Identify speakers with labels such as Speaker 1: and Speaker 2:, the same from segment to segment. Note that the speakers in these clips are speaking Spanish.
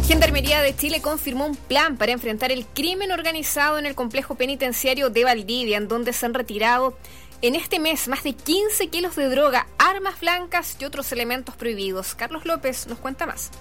Speaker 1: Gendarmería de Chile confirmó un plan para enfrentar el crimen organizado en el complejo penitenciario de Valdivia, en donde se han retirado en este mes más de 15 kilos de droga, armas blancas y otros elementos prohibidos. Carlos López nos cuenta más.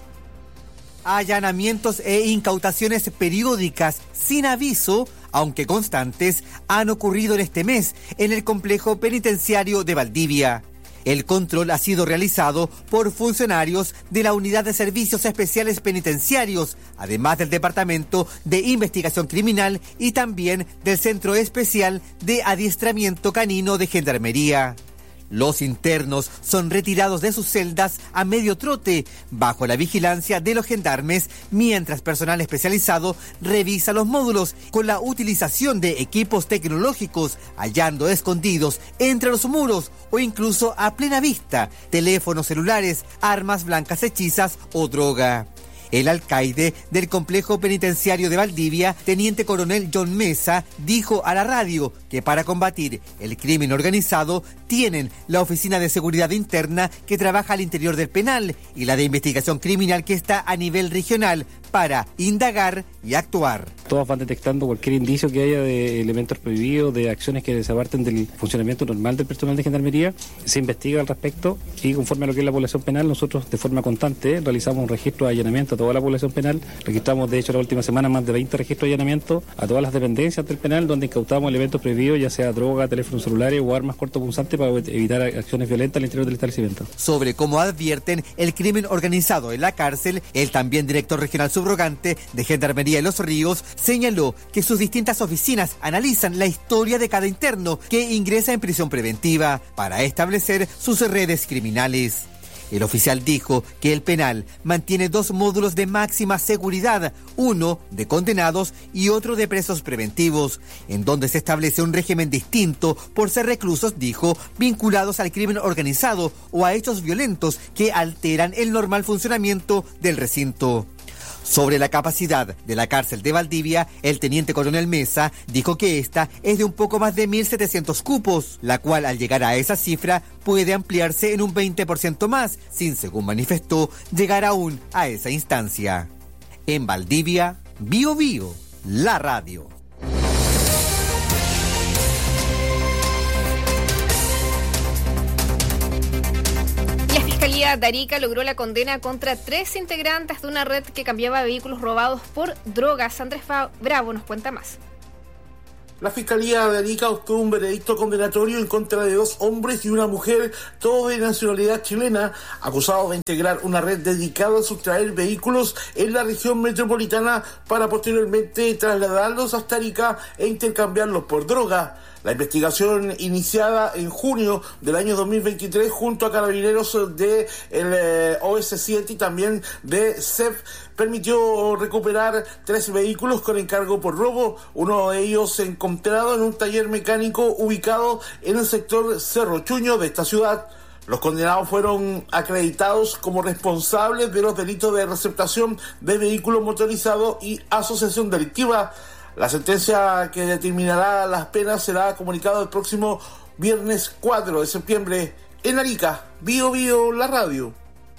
Speaker 2: Allanamientos e incautaciones periódicas sin aviso, aunque constantes, han ocurrido en este mes en el complejo penitenciario de Valdivia. El control ha sido realizado por funcionarios de la Unidad de Servicios Especiales Penitenciarios, además del Departamento de Investigación Criminal y también del Centro Especial de Adiestramiento Canino de Gendarmería. Los internos son retirados de sus celdas a medio trote, bajo la vigilancia de los gendarmes, mientras personal especializado revisa los módulos con la utilización de equipos tecnológicos, hallando escondidos entre los muros o incluso a plena vista teléfonos celulares, armas blancas hechizas o droga. El alcaide del complejo penitenciario de Valdivia, teniente coronel John Mesa, dijo a la radio que para combatir el crimen organizado tienen la Oficina de Seguridad Interna que trabaja al interior del penal y la de investigación criminal que está a nivel regional para indagar y actuar.
Speaker 3: Todos van detectando cualquier indicio que haya de elementos prohibidos, de acciones que se aparten del funcionamiento normal del personal de Gendarmería. Se investiga al respecto y conforme a lo que es la población penal, nosotros de forma constante realizamos un registro de allanamiento a toda la población penal. Registramos, de hecho, la última semana más de 20 registros de allanamiento a todas las dependencias del penal, donde incautamos elementos prohibidos, ya sea droga, teléfonos celulares o armas cortopunzantes para evitar acciones violentas al interior del establecimiento.
Speaker 2: Sobre cómo advierten el crimen organizado en la cárcel, el también director regional subrogante de Gendarmería de Los Ríos señaló que sus distintas oficinas analizan la historia de cada interno que ingresa en prisión preventiva para establecer sus redes criminales. El oficial dijo que el penal mantiene 2 módulos de máxima seguridad, uno de condenados y otro de presos preventivos, en donde se establece un régimen distinto por ser reclusos, dijo, vinculados al crimen organizado o a hechos violentos que alteran el normal funcionamiento del recinto. Sobre la capacidad de la cárcel de Valdivia, el teniente coronel Mesa dijo que esta es de un poco más de 1.700 cupos, la cual al llegar a esa cifra puede ampliarse en un 20% más, sin, según manifestó, llegar aún a esa instancia. En Valdivia, Bio Bio, la radio.
Speaker 1: La Fiscalía de Arica logró la condena contra 3 integrantes de una red que cambiaba vehículos robados por drogas. Andrés Bravo nos cuenta más.
Speaker 4: La Fiscalía de Arica obtuvo un veredicto condenatorio en contra de 2 hombres y una mujer, todos de nacionalidad chilena, acusados de integrar una red dedicada a sustraer vehículos en la región metropolitana para posteriormente trasladarlos hasta Arica e intercambiarlos por droga. La investigación iniciada en junio del año 2023 junto a carabineros de el OS7 y también de CEP permitió recuperar 3 vehículos con encargo por robo, uno de ellos encontrado en un taller mecánico ubicado en el sector Cerro Chuño de esta ciudad. Los condenados fueron acreditados como responsables de los delitos de receptación de vehículos motorizados y asociación delictiva. La sentencia que determinará las penas será comunicada el próximo viernes 4 de septiembre en Arica. Bio Bio, la radio.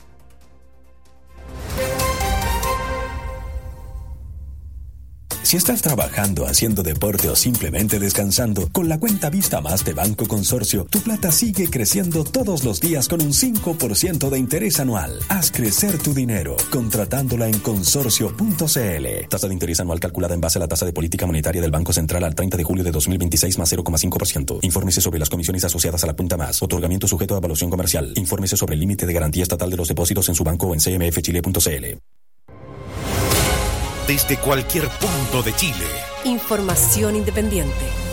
Speaker 5: Si estás trabajando, haciendo deporte o simplemente descansando, con la cuenta Vista Más de Banco Consorcio, tu plata sigue creciendo todos los días con un 5% de interés anual. Haz crecer tu dinero, contratándola en consorcio.cl. Tasa de interés anual calculada en base a la tasa de política monetaria del Banco Central al 30 de julio de 2026 más 0,5%. Infórmese sobre las comisiones asociadas a la punta más. Otorgamiento sujeto a evaluación comercial. Infórmese sobre el límite de garantía estatal de los depósitos en su banco o en cmfchile.cl.
Speaker 6: Desde cualquier punto de Chile.
Speaker 7: Información independiente.